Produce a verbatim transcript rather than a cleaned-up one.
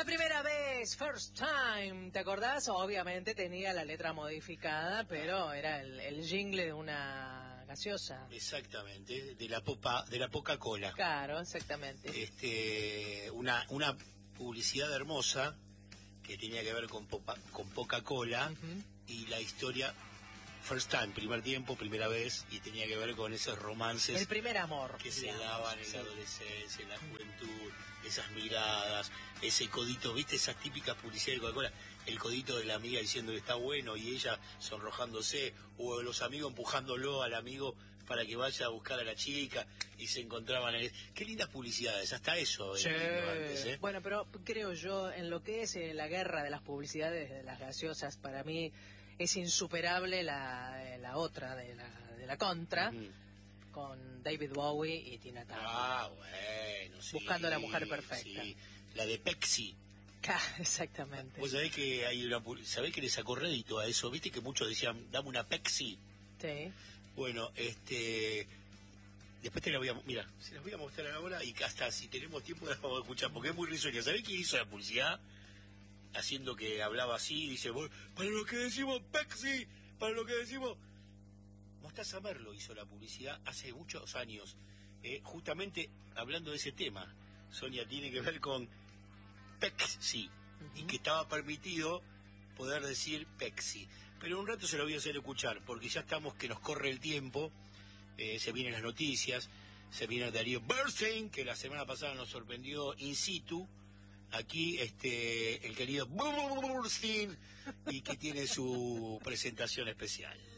La primera vez, first time, ¿te acordás? Obviamente tenía la letra modificada, pero era el, el jingle de una gaseosa. Exactamente, de la popa, de la Coca-Cola. Claro, exactamente. Este, una, una publicidad hermosa que tenía que ver con, popa, con Coca-Cola uh-huh. y la historia first time, primer tiempo, primera vez, y tenía que ver con esos romances. El primer amor. Que digamos, se daban en sí. la adolescencia, en la juventud, esas miradas, ese codito, ¿viste? Esas típicas publicidades de Coca-Cola, el codito de la amiga diciendo que está bueno y ella sonrojándose, o los amigos empujándolo al amigo para que vaya a buscar a la chica y se encontraban en... Qué lindas publicidades, hasta eso. Sí. Antes, ¿eh? Bueno, pero creo yo, en lo que es eh, la guerra de las publicidades de las gaseosas, para mí es insuperable la, la otra de la, de la contra, uh-huh. con David Bowie y Tina Turner. Ah, bueno, sí. Buscando a la mujer perfecta. Sí. La de Pepsi. Exactamente. Vos sabés que hay una, sabés que le sacó rédito a eso, viste que muchos decían, dame una Pepsi. Sí. Bueno, este, después te la voy a, mira, se las voy a mostrar ahora y hasta si tenemos tiempo las vamos a escuchar, porque es muy risueña. ¿Sabés quién hizo la publicidad? Haciendo que hablaba así, dice, para lo que decimos Pepsi, para lo que decimos... Mostaza Merlo hizo la publicidad hace muchos años, eh, justamente hablando de ese tema. Sonia, tiene que ver con Pepsi, uh-huh. y que estaba permitido poder decir Pepsi. Pero un rato se lo voy a hacer escuchar, porque ya estamos que nos corre el tiempo, eh, se vienen las noticias, se viene Darío Bernstein, que la semana pasada nos sorprendió in situ, aquí este el querido Bernstein, y que tiene su presentación especial.